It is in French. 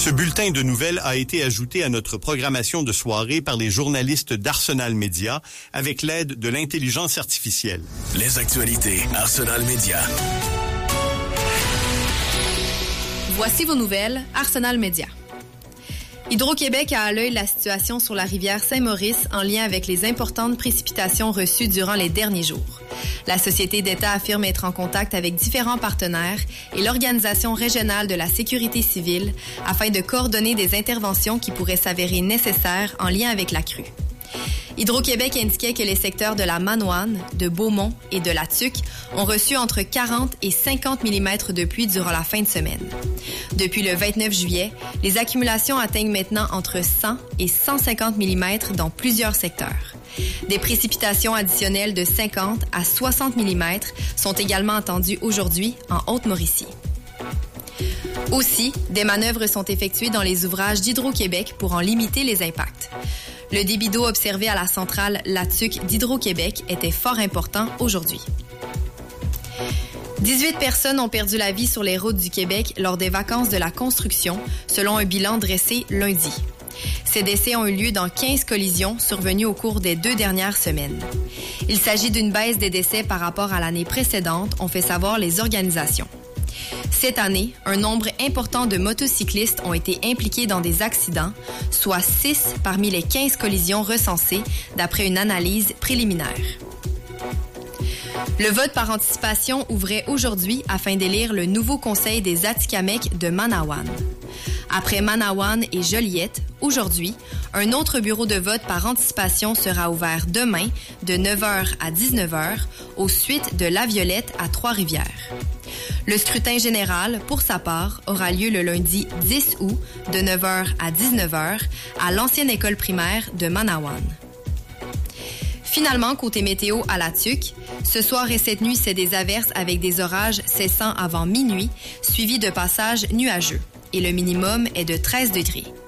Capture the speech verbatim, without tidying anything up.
Ce bulletin de nouvelles a été ajouté à notre programmation de soirée par les journalistes d'Arsenal Média avec l'aide de l'intelligence artificielle. Les actualités Arsenal Média. Voici vos nouvelles Arsenal Média. Hydro-Québec a à l'œil la situation sur la rivière Saint-Maurice en lien avec les importantes précipitations reçues durant les derniers jours. La Société d'État affirme être en contact avec différents partenaires et l'Organisation régionale de la sécurité civile afin de coordonner des interventions qui pourraient s'avérer nécessaires en lien avec la crue. Hydro-Québec indiquait que les secteurs de la Manoine, de Beaumont et de la Tuque ont reçu entre quarante et cinquante millimètres de pluie durant la fin de semaine. Depuis le vingt-neuf juillet, les accumulations atteignent maintenant entre cent et cent cinquante millimètres dans plusieurs secteurs. Des précipitations additionnelles de cinquante à soixante millimètres sont également attendues aujourd'hui en Haute-Mauricie. Aussi, des manœuvres sont effectuées dans les ouvrages d'Hydro-Québec pour en limiter les impacts. Le débit d'eau observé à la centrale La Tuque d'Hydro-Québec était fort important aujourd'hui. dix-huit personnes ont perdu la vie sur les routes du Québec lors des vacances de la construction, selon un bilan dressé lundi. Ces décès ont eu lieu dans quinze collisions survenues au cours des deux dernières semaines. Il s'agit d'une baisse des décès par rapport à l'année précédente, ont fait savoir les organisations. Cette année, un nombre important de motocyclistes ont été impliqués dans des accidents, soit six parmi les quinze collisions recensées d'après une analyse préliminaire. Le vote par anticipation ouvrait aujourd'hui afin d'élire le nouveau conseil des Atikamekw de Manawan. Après Manawan et Joliette, aujourd'hui, un autre bureau de vote par anticipation sera ouvert demain de neuf heures à dix-neuf heures aux suites de La Violette à Trois-Rivières. Le scrutin général, pour sa part, aura lieu le lundi dix août de neuf heures à dix-neuf heures à l'ancienne école primaire de Manawan. Finalement, côté météo à la Tuque, ce soir et cette nuit, c'est des averses avec des orages cessant avant minuit, suivis de passages nuageux. Et le minimum est de treize degrés.